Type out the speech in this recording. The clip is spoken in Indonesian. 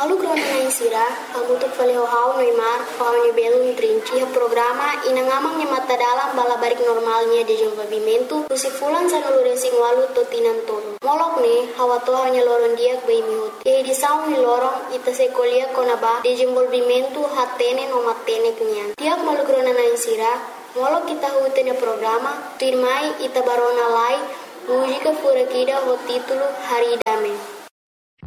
Malu krona sira, kamu tu falehau Neymar, pau belo trinci a programa inangamang nya mata dalam bala barik normalnya de desenvolvimento, tu si fulan sa nulure sing walu totinan tolo. Molok ne, hawa to hanya loron dia bei mihut. Ye di saung ni lorong ita se kolia konaba de desenvolvimento hatene no matene kenyan. Tiap malu krona sira, molok kita hutene programa, tu irmai ita barona lai, música fura kida ho título Haridame.